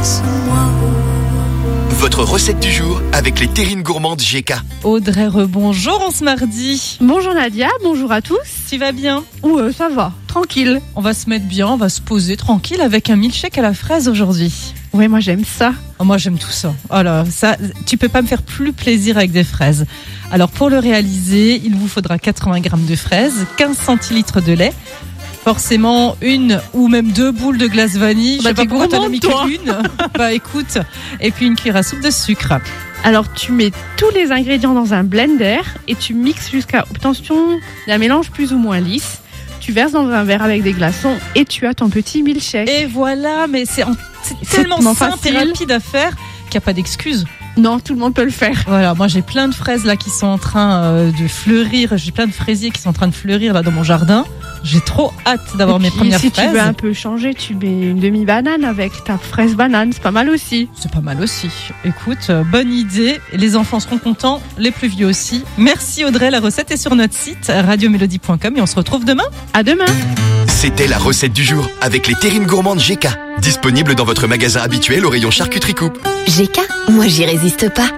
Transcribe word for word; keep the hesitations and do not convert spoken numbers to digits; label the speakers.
Speaker 1: caresse-moi.
Speaker 2: Votre recette du jour avec les terrines gourmandes G K.
Speaker 3: Audrey, rebonjour en ce mardi.
Speaker 4: Bonjour Nadia, bonjour à tous.
Speaker 3: Tu vas bien?
Speaker 4: Ouais, ça va, tranquille.
Speaker 3: On va se mettre bien, on va se poser tranquille avec un milkshake à la fraise aujourd'hui.
Speaker 4: Ouais, moi j'aime ça.
Speaker 3: Oh, moi j'aime tout ça. Oh là, ça, tu peux pas me faire plus plaisir avec des fraises. Alors pour le réaliser, il vous faudra quatre-vingts grammes de fraises, quinze centilitres de lait, forcément une ou même deux boules de glace vanille.
Speaker 4: Bah,
Speaker 3: je sais pas pourquoi t'en as mis
Speaker 4: toi.
Speaker 3: qu'une. Bah écoute, et puis une cuillère à soupe de sucre.
Speaker 4: Alors tu mets tous les ingrédients dans un blender et tu mixes jusqu'à obtention d'un mélange plus ou moins lisse. Tu verses dans un verre avec des glaçons et tu as ton petit milkshake.
Speaker 3: Et voilà, mais c'est, en, c'est
Speaker 4: C'est
Speaker 3: tellement
Speaker 4: tellement
Speaker 3: simple
Speaker 4: facile.
Speaker 3: et rapide à faire qu'il n'y a pas d'excuse.
Speaker 4: Non, tout le monde peut le faire.
Speaker 3: Voilà, moi j'ai plein de fraises là qui sont en train euh, de fleurir. J'ai plein de fraisiers qui sont en train de fleurir là dans mon jardin. J'ai trop hâte d'avoir
Speaker 4: Et
Speaker 3: mes
Speaker 4: puis,
Speaker 3: premières
Speaker 4: si
Speaker 3: fraises.
Speaker 4: tu veux un peu changer, tu mets une demi-banane avec ta fraise banane, c'est pas mal aussi.
Speaker 3: C'est pas mal aussi. Écoute, euh, bonne idée. Les enfants seront contents, les plus vieux aussi. Merci Audrey, la recette est sur notre site radio mélodie point com et on se retrouve demain.
Speaker 4: À demain.
Speaker 2: C'était la recette du jour avec les terrines gourmandes G K. Disponible dans votre magasin habituel au rayon charcuterie coupe.
Speaker 1: G K, moi j'y résiste pas.